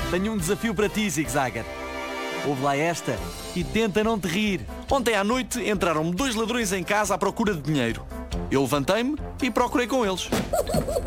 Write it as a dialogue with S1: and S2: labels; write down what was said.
S1: Tenho um desafio para ti, Zig Zagger. Ouve lá esta e tenta não te rir.
S2: Ontem à noite entraram-me 2 ladrões em casa à procura de dinheiro. Eu levantei-me e procurei com eles.